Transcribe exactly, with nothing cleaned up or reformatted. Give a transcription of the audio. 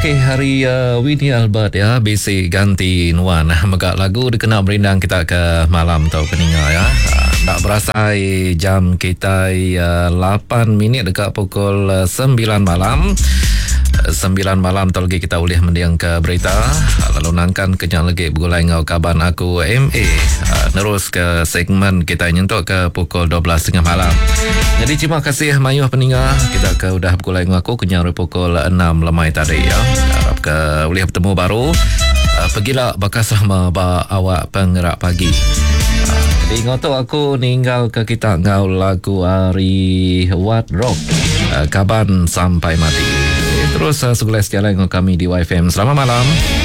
Okey, hari uh, Winnie Albert ya, basic ganti nuan. Megak lagu dikenal berindang kita ke malam tau peninga ya. Uh, tak berasa eh, jam kita uh, lapan minit dekat pukul uh, sembilan malam. Uh, sembilan malam tau lagi kita boleh mendiang ke berita. Uh, lalu nangkan kenyang lagi bergulai ngau kaban aku M A. Uh, terus ke segmen kita nyentuk ke pukul dua belas tiga puluh malam. Jadi terima kasih mayuh peninggal. Kita ke udah bergulai ngau aku kenyang pukul enam lemai tadi ya. Harap ke boleh bertemu baru. Uh, pergilah bakas sama ba awak penggerak pagi. Uh, jadi ngotot aku ninggal ke kita ngau lagu hari What Rock. Uh, kaban sampai mati. Terus uh, sebelah setiap lain kami di Y F M. Selamat malam.